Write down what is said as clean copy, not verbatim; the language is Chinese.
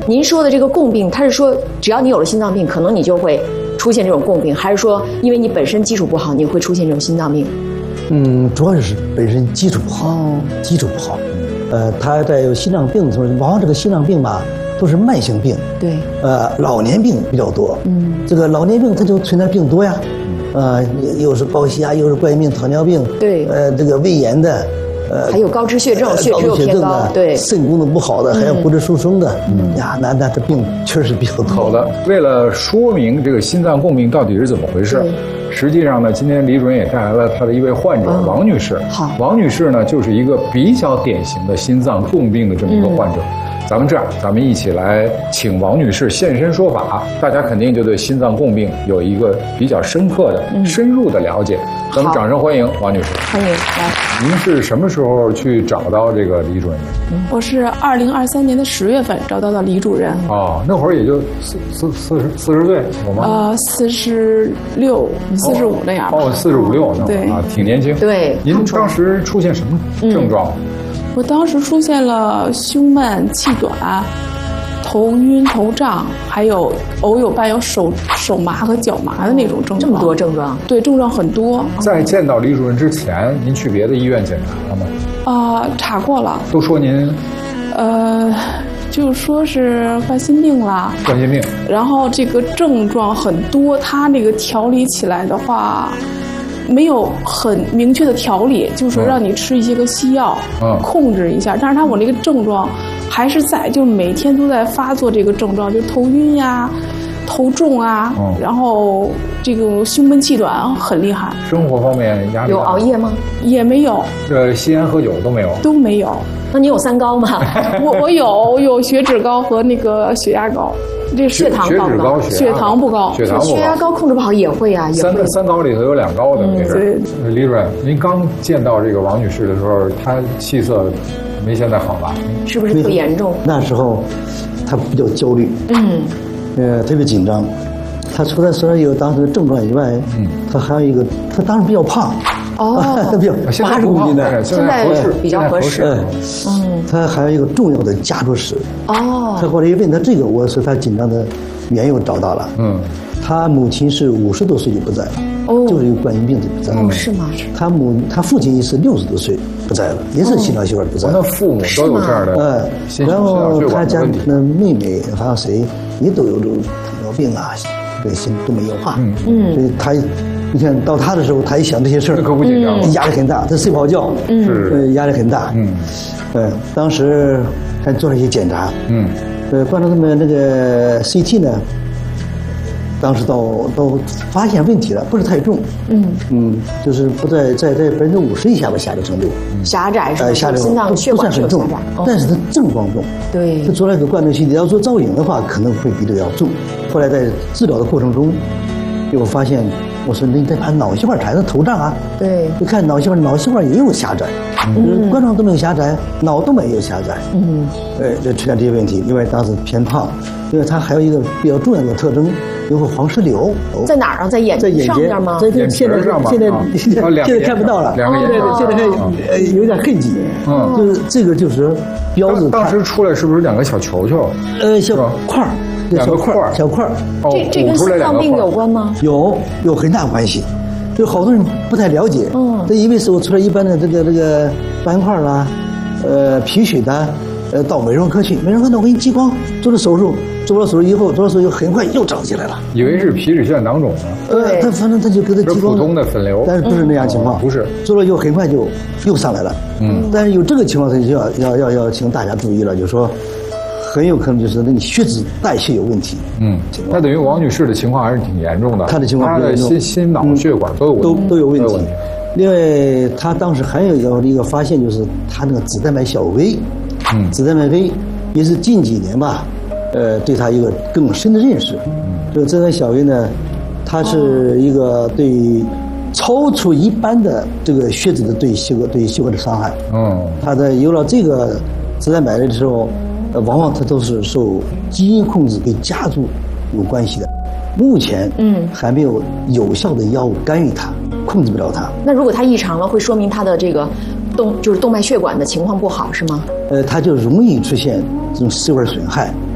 您说的这个共病，他是说只要你有了心脏病，可能你就会出现这种共病，还是说因为你本身基础不好，你会出现这种心脏病？ 主要就是本身基础不好，基础不好。他在有心脏病的时候，往往这个心脏病吧都是慢性病， 对， 老年病比较多。这个老年病它就存在病多呀，又是高血压，又是冠心病、糖尿病， 对， 这个胃炎的， 还有高脂血症，血脂又偏高，对， 肾功能不好的，还有骨质疏松的，呀，那这病确实比较多。 好的，为了说明这个心脏共病到底是怎么回事，实际上呢，今天李主任也带来了他的一位患者王女士。 好， 王女士呢就是一个比较典型的心脏共病的这么一个患者。咱们这样，咱们一起来请王女士现身说法，大家肯定就对心脏共病有一个比较深刻的、深入的了解。咱们掌声欢迎王女士。 欢迎来。 您是什么时候去找到这个李主任的？ 我是2023年的10月份找到的李主任。 哦，那会儿也就40岁有吗 ？46、45那样。 哦，45、6那会儿啊，挺年轻。 对。 您当时出现什么症状？ 我当时出现了胸闷、气短、头晕、头胀，还有偶有伴有手麻和脚麻的那种症状。 这么多症状？ 对，症状很多。 在见到李主任之前，您去别的医院检查了吗？ 查过了。 都说您？ 就说是冠心病了。 冠心病。 然后这个症状很多，它那个调理起来的话。没有很明确的调理，就是说让你吃一些个西药，控制一下。但是我那个症状还是在，就每天都在发作这个症状，就头晕呀、头重啊，然后这个胸闷气短很厉害。 生活方面压力有熬夜吗？ 也没有。 吸烟喝酒都没有？ 都没有。 那你有三高吗？ 我有血脂高和那个血压高。这血糖高吗？ 血糖不高， 血压高控制不好也会啊，也会。 三高里头有2高的，没事。李主任，您刚见到这个王女士的时候，她气色没现在好吧？ 是不是特严重？ 那时候她比较焦虑，特别紧张。她除了说有当时的症状以外，她还有一个，她当时比较胖。比较80公斤的， 现在比较合适。 他还有一个重要的家族史。他后来一问他这个，我说他紧张的缘由找到了。他母亲是50多岁就不在了，就是有冠心病就不在了。 是吗？ 他父亲是60多岁不在了，也是心脑血管不在。 那父母都有这样的。 然后他家的妹妹好像谁也都有这种糖尿病啊，这心动脉硬化。所以他。你看到他的时候，他一想这些事儿， 可不紧张， 压力很大，他睡不好觉，压力很大，当时还做了一些检查，观察他们那个 CT 呢，当时都发现问题了，不是太重，就是不在50%以下吧，狭窄程度， 狭窄是狭窄， 心脏血管很重，但是他症状重， 对， 他做了一个冠状CT，要做造影的话，可能会比这个要重。后来在治疗的过程中，又发现。我说你得把脑血管产生头胀啊， 对， 你看脑血管也有狭窄，冠状动脉有狭窄，脑动脉也有狭窄，就出现这些问题。另外当时偏胖，因为它还有一个比较重要的特征，有个黄石瘤。在哪儿啊？在眼上面吗？ 现在看不到了，现在有点痕迹，就是这个就是标志。 当时出来是不是2个小球球？ 小块儿。 2个小块儿， 这跟心脏病有关吗？ 有很大关系，就好多人不太了解，他以为是我出了一般的这个斑块啦，皮水的，到美容科去，美容科我给你激光做了手术，做了手术以后很快又长起来了， 以为是皮脂腺囊肿呢。 他反正他就给他激光， 普通的粉瘤， 但是不是那样情况， 不是做了以后很快就又上来了，但是有这个情况，他就要请大家注意了，就是说。很有可能就是那个血脂代谢有问题。 那等于王女士的情况还是挺严重的。 她的情况， 她的心脑血管都有问题。另外，她当时还有一个发现，就是她那个子代脉小微，子代脉微也是近几年吧，对她一个更深的认识。这个子代脉小微呢，它是一个对超出一般的这个血脂的对血管的伤害。它的有了这个子代脉的时候。往往它都是受基因控制跟家族有关系的，目前还没有有效的药物干预它，控制不了它。 那如果它异常了，会说明它的这个动脉血管的情况不好是吗？ 它就容易出现这种血管损害，